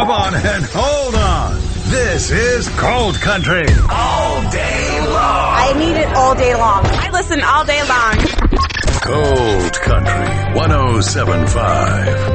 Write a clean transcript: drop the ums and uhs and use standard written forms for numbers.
Come on and hold on. This is Cold Country all day long. I need it all day long. I listen all day long. Cold Country 107.5.